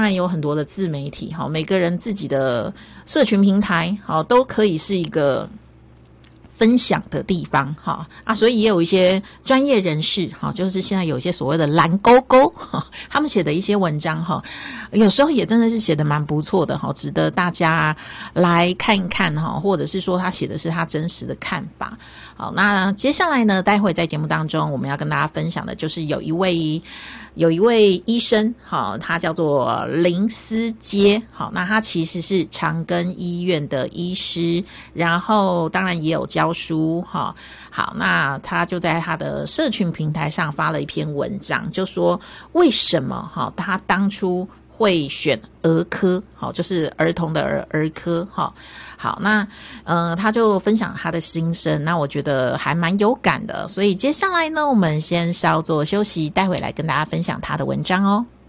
当然有很多的自媒体，每个人自己的社群平台都可以是一个分享的地方所以也有一些专业人士就是现在有一些所谓的蓝勾勾他们写的一些文章有时候也真的是写的蛮不错的值得大家来看一看或者是说他写的是他真实的看法。好，那接下来呢，待会在节目当中我们要跟大家分享的就是有一位医生他叫做林思杰。好，那他其实是长庚医院的医师，然后当然也有教书好，那他就在他的社群平台上发了一篇文章，就说为什么他当初会选儿科，就是儿童的儿科。好，那他就分享他的心声，那我觉得还蛮有感的，所以接下来呢，我们先稍作休息，待会来跟大家分享他的文章哦。